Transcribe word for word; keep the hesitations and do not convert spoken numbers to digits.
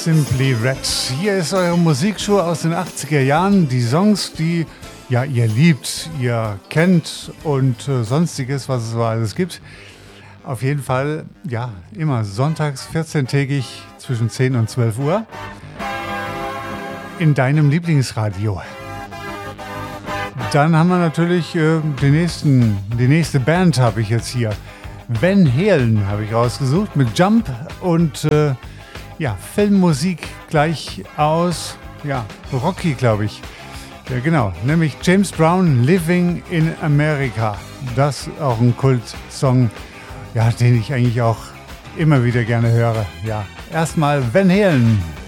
Simply Red. Hier ist eure Musikshow aus den achtziger Jahren. Die Songs, die ja, ihr liebt, ihr kennt und äh, sonstiges, was es so alles gibt. Auf jeden Fall, ja, immer sonntags vierzehntägig zwischen zehn und zwölf Uhr in deinem Lieblingsradio. Dann haben wir natürlich äh, den nächsten, die nächste Band habe ich jetzt hier. Van Halen habe ich rausgesucht mit Jump und äh, ja, Filmmusik gleich aus, ja, Rocky, glaube ich. Ja, genau, nämlich James Brown, Living in America. Das ist auch ein Kultsong, ja, den ich eigentlich auch immer wieder gerne höre. Ja, erstmal Van Halen.